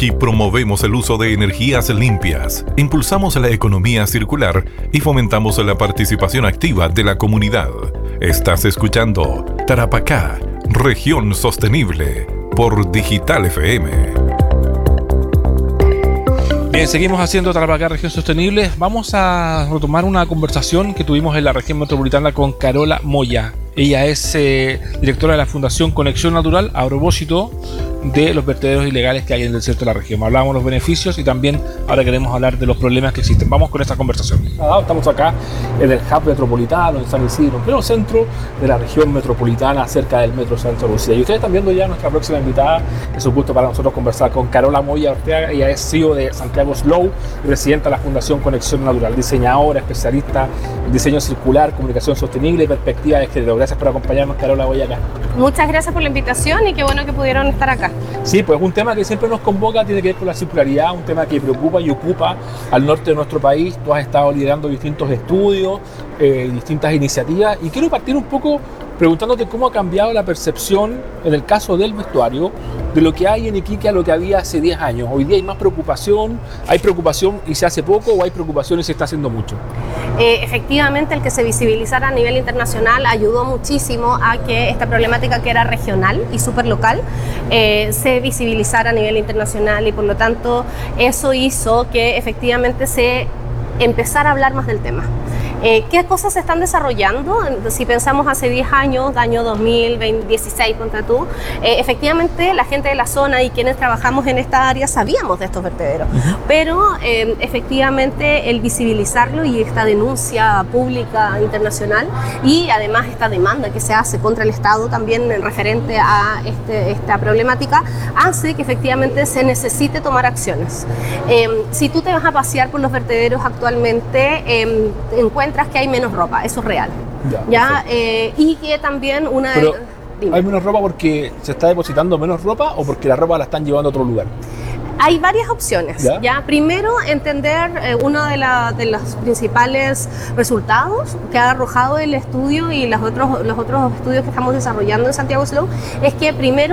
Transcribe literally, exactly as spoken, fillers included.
Aquí promovemos el uso de energías limpias, impulsamos la economía circular y fomentamos la participación activa de la comunidad. Estás escuchando Tarapacá, Región Sostenible, por Digital F M. Bien, seguimos haciendo Tarapacá, Región Sostenible. Vamos a retomar una conversación que tuvimos en la región metropolitana con Carola Moya. Ella es eh, directora de la Fundación Conexión Natural, a propósito de los vertederos ilegales que hay en el desierto de la región. Hablábamos de los beneficios y también ahora queremos hablar de los problemas que existen. Vamos con esta conversación. Estamos acá en el hub metropolitano, en San Isidro, en pleno centro de la región metropolitana, cerca del Metro Centro Lucía. Y ustedes están viendo ya nuestra próxima invitada. Es un gusto para nosotros conversar con Carola Moya Ortega. Ella es C E O de Santiago Slow y presidenta de la Fundación Conexión Natural, diseñadora, especialista en diseño circular, comunicación sostenible y perspectiva de género. Gracias por acompañarnos, Carola Moya, acá. Muchas gracias por la invitación y qué bueno que pudieron estar acá. Sí, pues un tema que siempre nos convoca tiene que ver con la circularidad, un tema que preocupa y ocupa al norte de nuestro país. Tú has estado liderando distintos estudios, eh, distintas iniciativas, y quiero partir un poco preguntándote cómo ha cambiado la percepción, en el caso del vestuario, de lo que hay en Iquique a lo que había hace diez años. Hoy día hay más preocupación, hay preocupación y se hace poco, o hay preocupación y se está haciendo mucho. Eh, efectivamente, el que se visibilizara a nivel internacional ayudó muchísimo a que esta problemática, que era regional y súper local, eh, se visibilizara a nivel internacional, y por lo tanto eso hizo que efectivamente se empezara a hablar más del tema. Eh, ¿Qué cosas se están desarrollando? Si pensamos hace diez años, año dos mil dieciséis, contra tú, eh, efectivamente la gente de la zona y quienes trabajamos en esta área sabíamos de estos vertederos, uh-huh. pero eh, efectivamente el visibilizarlo y esta denuncia pública internacional, y además esta demanda que se hace contra el Estado también en referente a este, esta problemática, hace que efectivamente se necesite tomar acciones. Eh, si tú te vas a pasear por los vertederos actualmente, eh, encuentras que hay menos ropa, eso es real. Ya, ¿ya? Eh, y que también una... Pero, ¿hay menos ropa porque se está depositando menos ropa o porque la ropa la están llevando a otro lugar? Hay varias opciones. ¿Ya? ¿Ya? Primero, entender eh, uno de, la, de los principales resultados que ha arrojado el estudio y los otros, los otros estudios que estamos desarrollando en Santiago Slow, es que primero